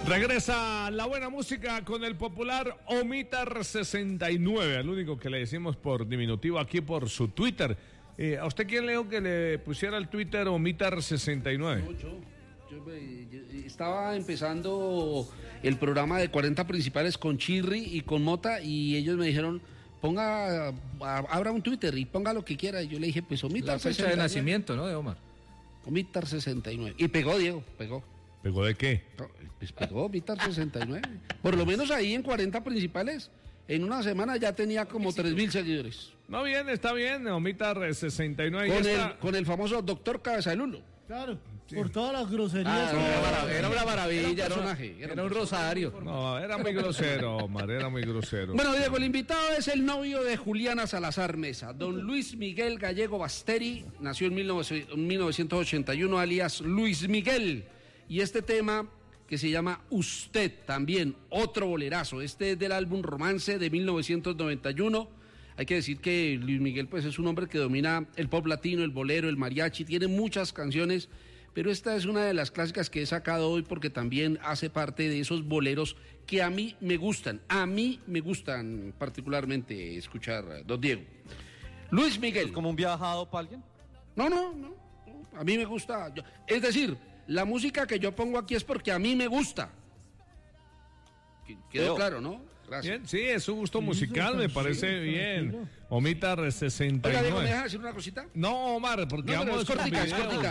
Regresa la buena música con el popular Omitar 69, al único que le decimos por diminutivo aquí por su Twitter. ¿A usted quién le dijo que le pusiera el Twitter Omitar 69? No, yo estaba empezando el programa de 40 principales con Chirri y con Mota y ellos me dijeron, abra un Twitter y ponga lo que quiera. Y yo le dije, pues Omitar 69. La fecha de nacimiento, ¿no? De Omar. Omitar 69. Y pegó, Diego, pegó. ¿Pegó de qué? Pues pegó Omitar 69. Por lo menos ahí en 40 principales, en una semana ya tenía como 3.000 seguidores. No, bien, está bien, Omitar 69. Con el famoso doctor Cabeza de Lulo. Claro, sí. Por todas las groserías. Era una maravilla, era un rosario. No, era muy grosero, Omar, era muy grosero. Bueno, Diego, el invitado es el novio de Juliana Salazar Mesa, don Luis Miguel Gallego Basteri, nació en 1981, alias Luis Miguel, y este tema que se llama Usted, también otro bolerazo, este es del álbum Romance de 1991. Hay que decir que Luis Miguel pues es un hombre que domina el pop latino, el bolero, el mariachi, tiene muchas canciones, pero esta es una de las clásicas que he sacado hoy porque también hace parte de esos boleros que a mí me gustan particularmente escuchar, don Diego. Luis Miguel. ¿Es como un viajado para alguien? No, a mí me gusta, es decir, la música que yo pongo aquí es porque a mí me gusta. Quedó claro, ¿no? Gracias. Bien, sí, es su gusto musical, me parece bien. Omitar 69. Oiga, Diego, ¿me deja decir una cosita? No, Omar, porque vamos es cortica.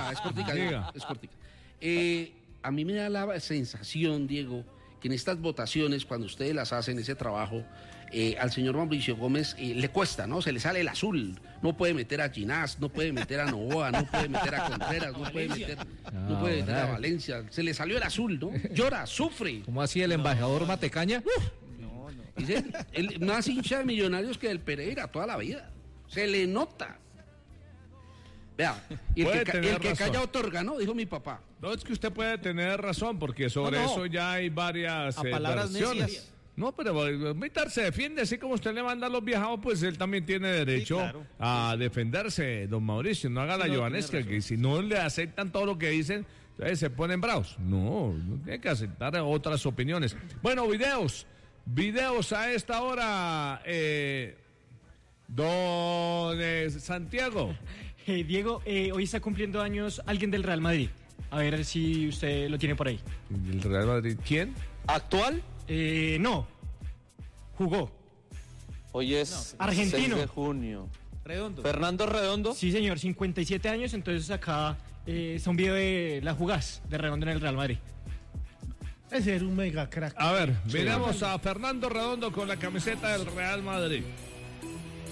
A mí me da la sensación, Diego, que en estas votaciones, cuando ustedes las hacen, ese trabajo, al señor Mauricio Gómez le cuesta, ¿no? Se le sale el azul. No puede meter a Ginás, no puede meter a Novoa, no puede meter a Contreras, no puede meter a Valencia. Se le salió el azul, ¿no? Llora, sufre. ¿Cómo así el embajador Matecaña? Dice, el más hincha de Millonarios que del Pereira toda la vida. Se le nota. Vea, y el que calla otorga, ¿no? Dijo mi papá. No, es que usted puede tener razón, porque sobre eso ya hay varias versiones. Necias. No, pero Omitar se defiende, así como usted le manda a los viajados, pues él también tiene derecho a defenderse, don Mauricio. No haga la Jovanesca, que si no le aceptan todo lo que dicen, entonces se ponen bravos. No tiene que aceptar otras opiniones. Bueno, videos a esta hora, don Santiago. Diego, hoy está cumpliendo años alguien del Real Madrid. A ver si usted lo tiene por ahí. ¿El Real Madrid? ¿Quién? ¿Actual? No. Jugó. Hoy es argentino. 6 de junio. Redondo. ¿Fernando Redondo? Sí, señor, 57 años. Entonces acá está un video de la jugaz de Redondo en el Real Madrid. Ese era un mega crack. A ver, miramos a Fernando Redondo con la camiseta del Real Madrid.